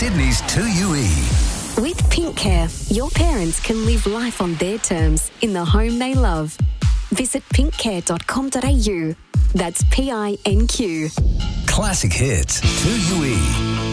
Sydney's 2UE. With Pink Care, your parents can live life on their terms in the home they love. Visit pinkcare.com.au. That's PINQ. Classic hits, 2UE.